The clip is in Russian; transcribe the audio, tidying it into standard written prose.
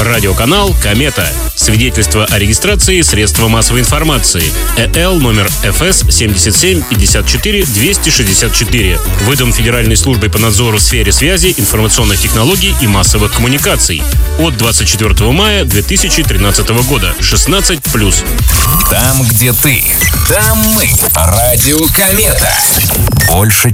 Радиоканал «Комета». Свидетельство о регистрации средства массовой информации. ЭЛ номер ФС 7754-264. Выдан Федеральной службой по надзору в сфере связи, информационных технологий и массовых коммуникаций. От 24 мая 2013 года. 16+. Там, где ты, там мы. Радио «Комета». Больше,